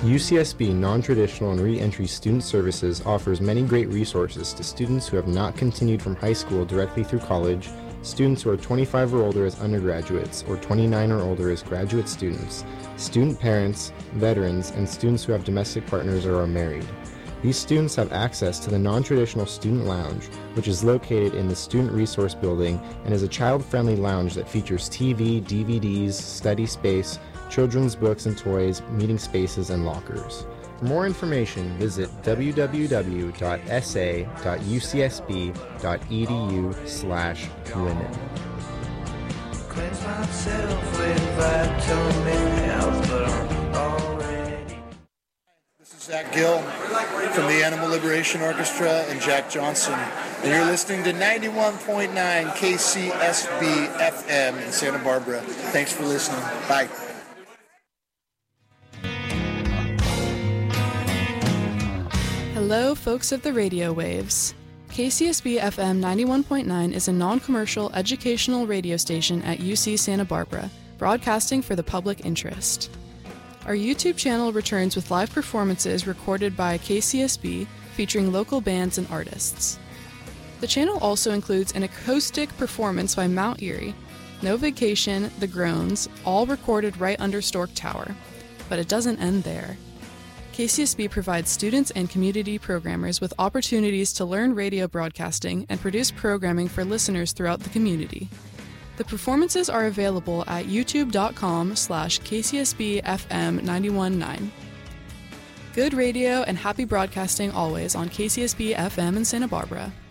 UCSB Non-Traditional and Re-Entry Student Services offers many great resources to students who have not continued from high school directly through college, students who are 25 or older as undergraduates, or 29 or older as graduate students, student parents, veterans, and students who have domestic partners or are married. These students have access to the Non-Traditional Student Lounge, which is located in the Student Resource Building and is a child-friendly lounge that features TV, DVDs, study space, children's books and toys, meeting spaces, and lockers. For more information, visit www.sa.ucsb.edu/women. This is Zach Gill from the Animal Liberation Orchestra and Jack Johnson, and you're listening to 91.9 KCSB FM in Santa Barbara. Thanks for listening. Bye. Hello, folks of the radio waves. KCSB FM 91.9 is a non-commercial educational radio station at UC Santa Barbara, broadcasting for the public interest. Our YouTube channel returns with live performances recorded by KCSB featuring local bands and artists. The channel also includes an acoustic performance by Mount Erie, No Vacation, The Groans, all recorded right under Stork Tower. But it doesn't end there. KCSB provides students and community programmers with opportunities to learn radio broadcasting and produce programming for listeners throughout the community. The performances are available at youtube.com/KCSB-FM919. Good radio and happy broadcasting always on KCSB-FM in Santa Barbara.